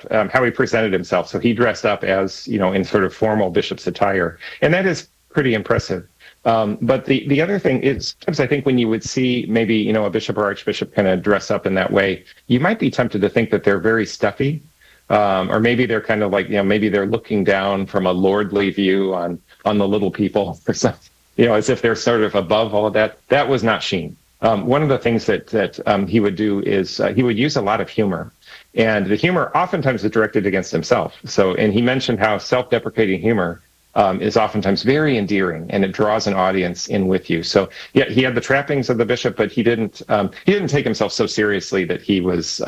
how he presented himself. So he dressed up as, in sort of formal bishop's attire. And that is pretty impressive. But the other thing is, sometimes I think when you would see maybe, a bishop or archbishop kind of dress up in that way, you might be tempted to think that they're very stuffy. Or maybe they're kind of like, maybe they're looking down from a lordly view on the little people or something, as if they're sort of above all of that. That was not Sheen. One of the things that he would do is he would use a lot of humor. And the humor oftentimes is directed against himself. And he mentioned how self-deprecating humor is oftentimes very endearing, and it draws an audience in with you. So yeah, he had the trappings of the bishop, but he didn't take himself so seriously that he was,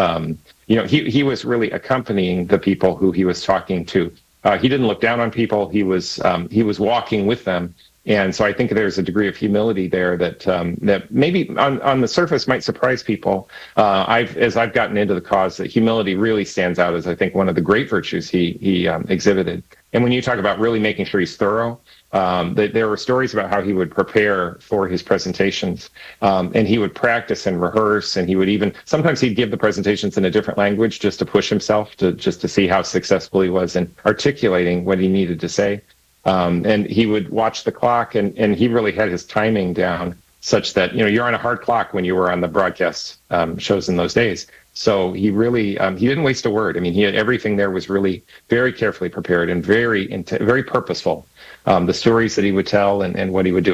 he was really accompanying the people who he was talking to. He didn't look down on people. He was walking with them. And so I think there's a degree of humility there that maybe on the surface might surprise people. As I've gotten into the cause, that humility really stands out as, I think, one of the great virtues he exhibited. And when you talk about really making sure he's thorough, there were stories about how he would prepare for his presentations, and he would practice and rehearse, and sometimes he'd give the presentations in a different language just to push himself, just to see how successful he was in articulating what he needed to say. And he would watch the clock, and he really had his timing down such that, you're on a hard clock when you were on the broadcast shows in those days. So he really, he didn't waste a word. I mean, everything there was really very carefully prepared and very purposeful. The stories that he would tell and what he would do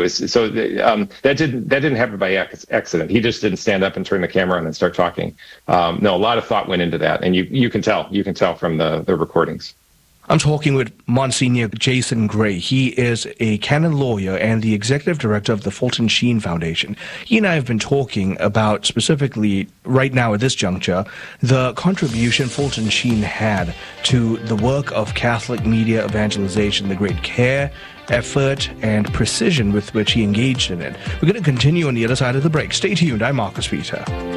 that didn't happen by accident. He just didn't stand up and turn the camera on and start talking. No, a lot of thought went into that, and you can tell from the recordings. I'm talking with Monsignor Jason Gray. He is a canon lawyer and the executive director of the Fulton Sheen Foundation. He and I have been talking about, specifically right now at this juncture, the contribution Fulton Sheen had to the work of Catholic media evangelization, the great care, effort, and precision with which he engaged in it. We're going to continue on the other side of the break. Stay tuned. I'm Marcus Peter.